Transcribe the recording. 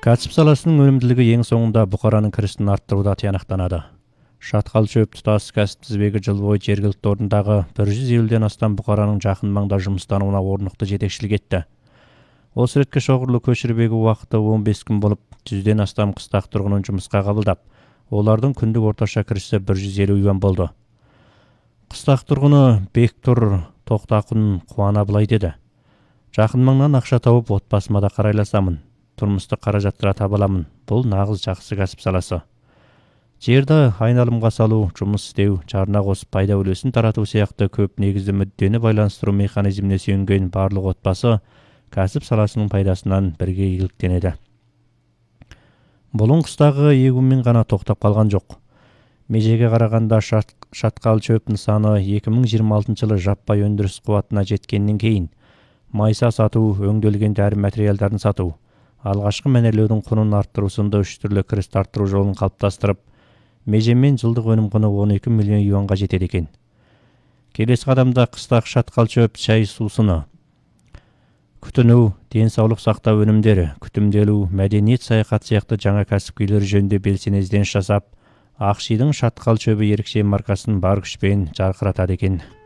Кәсіп саласының өнімділігі ең соңында бұқараның кірісін арттыруда тиянақтанады. Шатқал шөп тұтас кәсіп тізбегі жыл бойы жергілікті орындағы 150-ден астам бұқараның жақын маңда жұмыстануына орнықты жетекшілік етті. Осы ретке шоғырлы көшірбегі уақыты 15 күн болып, 100-ден астам қыстақ тұрғынын жұмысқа қабылдап, олардың күндік орташа кірісі 150 юан болды. Қыстақ тұрғыны Бектұр Тоқтақұн қуана былай деді: жақын маңнан ақша тауып, отбасыма да қарайласамын. Тұрмысты қаражаттыра табаламын. Бұл нағыз жақсы кәсіп саласы. Жерді айналымға салу, жұмыс істеу, жарна қосып пайда үлесін тарату сияқты көп негізді мүддені байланыстыру механизміне сүйенген барлық отбасы кәсіп саласының пайдасынан бірге игіліктенеді. Бұлың қыстағы егумен ғана тоқтап қалған жоқ. Межеге қарағанда шатқал шөп нысаны 2026 жылы жаппай өндіріс қуатына жеткеннен кейін майса сату, өңделген дәрі материалдарын сату, алғашқы мәнерлеудің құнын арттыру сынды 3 түрлі кіріс арттыру жолын қалыптастырып, межемен жылдық өнім құны 12 миллион юанға жетеді екен. Келесі қадамда қыстақ шатқал шөп, шай сусыны, күтіну, денсаулық сақтау өнімдері, күтімделу, мәдениет саяхат сияқты жаңа кәсіпкерлер жөнінде белсене ізденіс жасап, Ақшидың шатқал шөбі ерекше маркасын бар күшпен жарқыратады екен.